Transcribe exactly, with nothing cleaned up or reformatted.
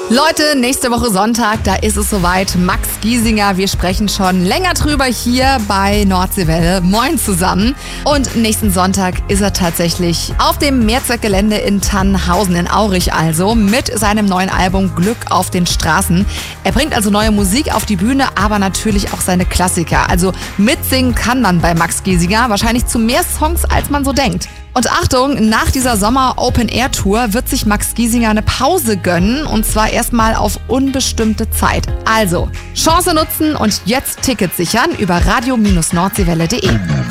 Leute, nächste Woche Sonntag, da ist es soweit. Max Giesinger, wir sprechen schon länger drüber hier bei Nordseewelle. Moin zusammen. Und nächsten Sonntag ist er tatsächlich auf dem Mehrzweckgelände in Tannhausen, in Aurich also, mit seinem neuen Album Glück auf den Straßen. Er bringt also neue Musik auf die Bühne, aber natürlich auch seine Klassiker. Also mitsingen kann man bei Max Giesinger wahrscheinlich zu mehr Songs, als man so denkt. Und Achtung, nach dieser Sommer-Open-Air-Tour wird sich Max Giesinger eine Pause gönnen, und zwar erstmal auf unbestimmte Zeit. Also, Chance nutzen und jetzt Tickets sichern über radio Bindestrich nordseewelle punkt de.